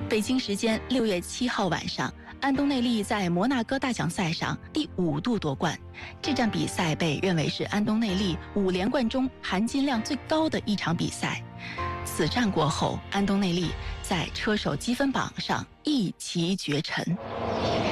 北京时间6月7号晚上，安东内利在摩纳哥大奖赛上第5度夺冠。这场比赛被认为是安东内利5连冠中含金量最高的一场比赛。此战过后，安东内利在车手积分榜上一骑绝尘。